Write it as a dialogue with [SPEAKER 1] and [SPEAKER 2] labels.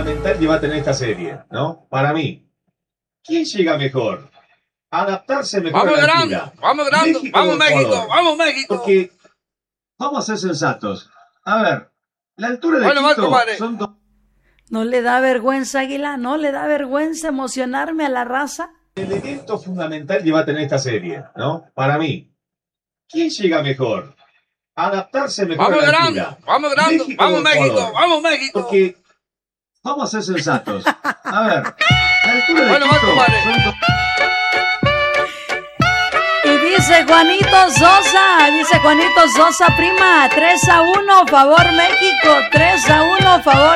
[SPEAKER 1] fundamental lleva a tener esta serie, ¿no? Para mí, ¿quién llega mejor? Adaptarse mejor
[SPEAKER 2] Vamos
[SPEAKER 1] a la
[SPEAKER 2] grande,
[SPEAKER 1] altura.
[SPEAKER 2] vamos grande,
[SPEAKER 1] México
[SPEAKER 2] vamos
[SPEAKER 1] o
[SPEAKER 2] México,
[SPEAKER 1] Ecuador.
[SPEAKER 2] vamos México.
[SPEAKER 1] Porque vamos a ser sensatos. A ver, la altura de
[SPEAKER 2] Bueno, más,
[SPEAKER 1] Quito
[SPEAKER 2] compadre.
[SPEAKER 1] son
[SPEAKER 3] ¿No le da vergüenza, Águila? ¿No le da vergüenza emocionarme a la raza?
[SPEAKER 1] elemento fundamental lleva a tener esta serie, ¿no? Para mí, ¿quién llega mejor? Adaptarse mejor
[SPEAKER 2] Vamos
[SPEAKER 1] a la
[SPEAKER 2] grande,
[SPEAKER 1] altura.
[SPEAKER 2] vamos grande,
[SPEAKER 1] México
[SPEAKER 2] vamos
[SPEAKER 1] o
[SPEAKER 2] México,
[SPEAKER 1] Ecuador.
[SPEAKER 2] vamos México.
[SPEAKER 1] Porque vamos a ser sensatos. A ver, la altura de
[SPEAKER 2] Bueno, más,
[SPEAKER 1] Quito
[SPEAKER 2] compadre.
[SPEAKER 1] son
[SPEAKER 3] Y dice Juanito Sosa, prima, 3-1, favor México, 3-1, favor